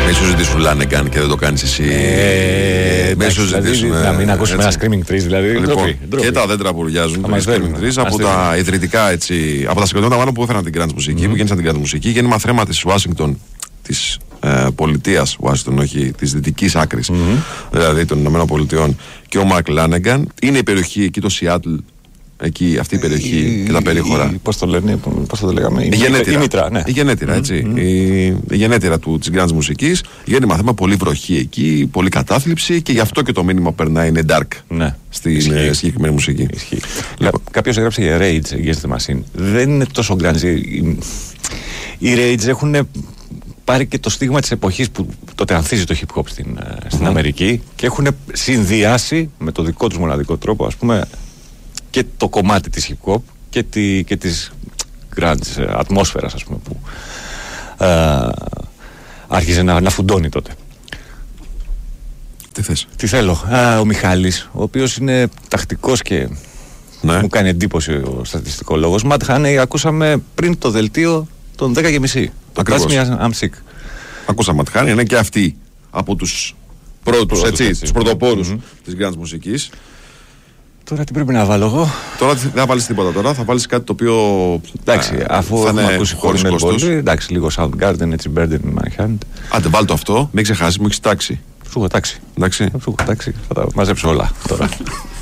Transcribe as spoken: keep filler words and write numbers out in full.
Μη σου ζητήσουν Λάνεγκαν και δεν το κάνεις εσύ. Ε, Μη σου ζητήσουν. Να μην ακούσουμε ένα Screaming Trees, δηλαδή. Λοιπόν, ντροπή, ντροπή. Και τα δέντρα που ουρλιάζουν. Τα Screaming Trees από τα ιδρυτικά έτσι. Από τα συγκροτήματα μάλλον που έφεραν την grunge μουσική, mm-hmm. που γέννησαν την grunge μουσική. Γέννημα θρέμα της Ουάσιγκτον, της ε, πολιτείας Ουάσιγκτον, όχι της δυτικής άκρης, mm-hmm. δηλαδή των Ηνωμένων Πολιτειών. Και ο Μαρκ Λάνεγκαν. Είναι η περιοχή εκεί, το Σιάτλ. Εκεί, αυτή η περιοχή η, και τα περίχωρα. Πώς το λένε, πώς το λέγαμε. Η, η γενέτειρα. Η μήτρα, ναι. Η γενέτειρα, έτσι. Mm-hmm. Η, η γενέτειρα του, της grunge μουσικής. Γέννημα θέμα, πολύ βροχή εκεί, πολύ κατάθλιψη και γι' αυτό και το μήνυμα περνάει είναι dark ναι. στην συγκεκριμένη μουσική. Λοιπόν. Κάποιος έγραψε για Rage Against the Machine. Δεν είναι τόσο grunge. Οι, οι Rage έχουν πάρει και το στίγμα της εποχής που τότε ανθίζει το hip hop στην, στην mm-hmm. Αμερική και έχουν συνδυάσει με το δικό τους μοναδικό τρόπο, ας πούμε, και το κομμάτι της hip hop και, τη, και της grunge ατμόσφαιρας, ας πούμε, που ε, άρχιζε να, να φουντώνει τότε. Τι θες? Τι θέλω. Α, ο Μιχάλης, ο οποίος είναι τακτικός και ναι. μου κάνει εντύπωση ο στατιστικολόγος. Ματ Χάνεϊ, ακούσαμε πριν το δελτίο των δέκα και μισή. Το Κάσμια I'm Sick. Ακούσαμε Ματ Χάνεϊ, είναι και αυτοί από τους πρώτους, έτσι, έτσι, τους πρωτοπόρους mm-hmm. της grunge μουσικής. Τώρα τι πρέπει να βάλω εγώ? Τώρα δεν θα βάλεις τίποτα τώρα, θα βάλεις κάτι το οποίο. Εντάξει, α, αφού έχουμε ακούσει χωρίς κόστος. Εντάξει, λίγο Soundgarden, έτσι, Burden in my hand. Άντε, βάλ το αυτό, μην ξεχάσεις, μου έχεις τάξει. Σου έχω τάξει. Εντάξει. Σου έχω τάξει, θα τα μαζέψω όλα τώρα.